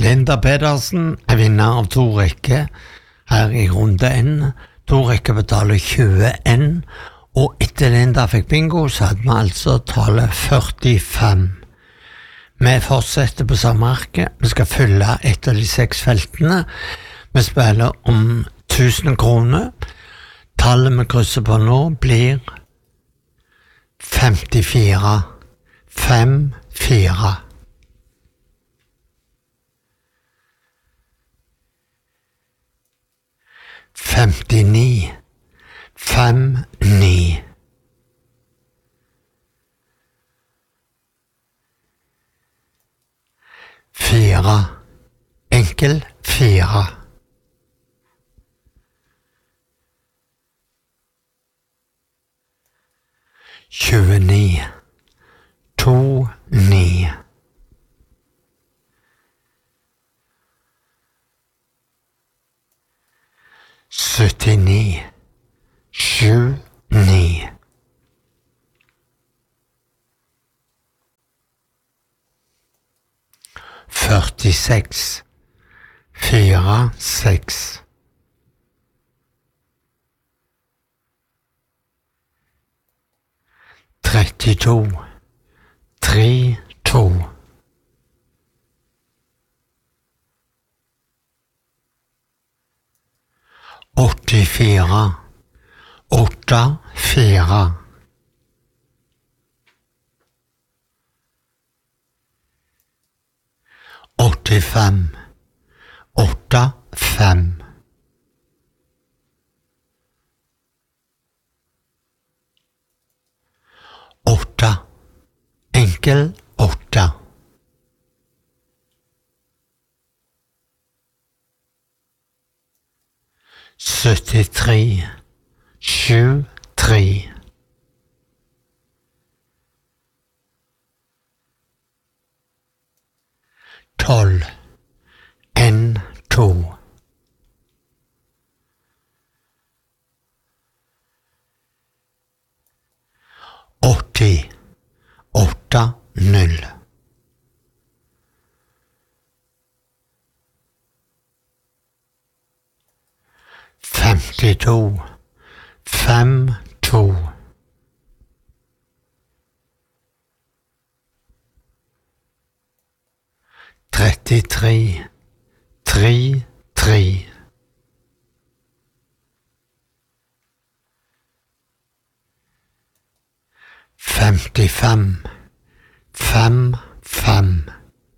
Linda Pedersen er vinner av 2 rekker her i runde N. 2 rekker betaler 21, og etter Linda fikk bingo, så hadde vi altså tallet 45. Vi fortsetter på samme arket. Vi skal fylle et av de 6 feltene. Vi spiller om 1000 kroner. Tallet vi krysser på nå blir 54. 5-4. 59. 5-9. 4. Enkel 4. 29. 2-9. 79. 7-9. 46. 4-6. 32. 3-2. 84. 8-4. 85. 8-5. 8. Enkel 8. 73. 7-3. 12. N2. 80. 8-0. 52. 5-2. 33. 3-3. 55. 5-5.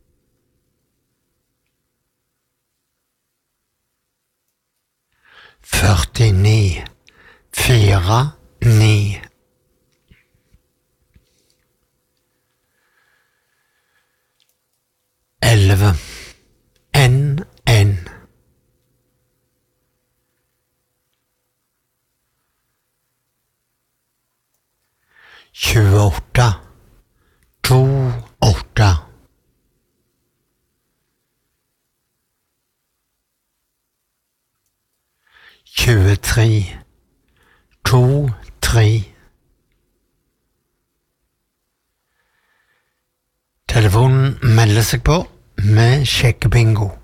49. 4-9. 11. N. 28. 2-8. 23. 2-3. Telefonen melder seg på med sjekkebingo.